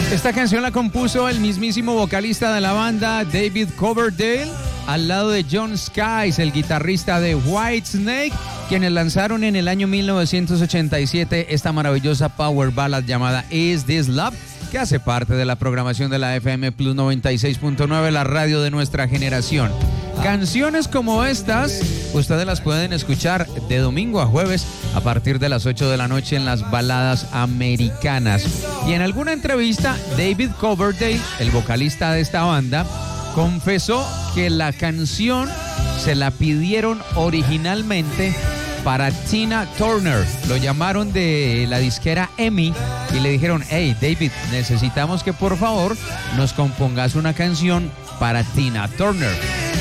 Esta canción la compuso el mismísimo vocalista de la banda, David Coverdale, al lado de John Skies, el guitarrista de Whitesnake, quienes lanzaron en el año 1987 esta maravillosa power ballad llamada Is This Love, que hace parte de la programación de la FM Plus 96.9, la radio de nuestra generación. Canciones como estas, ustedes las pueden escuchar de domingo a jueves a partir de las 8 de la noche en las baladas americanas. Y en alguna entrevista, David Coverdale, el vocalista de esta banda, confesó que la canción se la pidieron originalmente para Tina Turner. Lo llamaron de la disquera EMI y le dijeron: hey David, necesitamos que por favor nos compongas una canción para Tina Turner.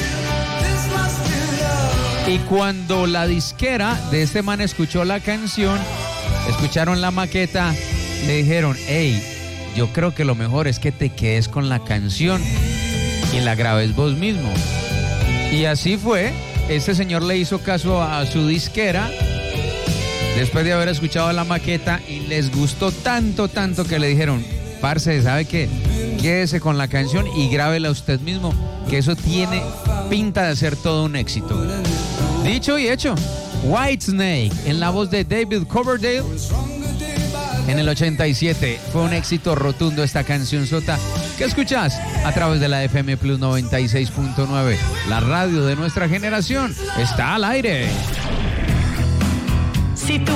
Y cuando la disquera de este man escuchó la canción, escucharon la maqueta, le dijeron: hey, yo creo que lo mejor es que te quedes con la canción y la grabes vos mismo. Y así fue. Este señor le hizo caso a su disquera después de haber escuchado la maqueta y les gustó tanto que le dijeron: parce, ¿sabe qué? Quédese con la canción y grábela usted mismo, que eso tiene pinta de ser todo un éxito. Dicho y hecho, Whitesnake en la voz de David Coverdale en el 87 fue un éxito rotundo esta canción sota que escuchás a través de la FM Plus 96.9, la radio de nuestra generación está al aire. Si tú